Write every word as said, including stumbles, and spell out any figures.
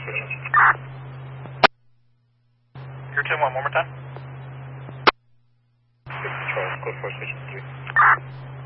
station. Your ten one, one more time. Charles, code four station three.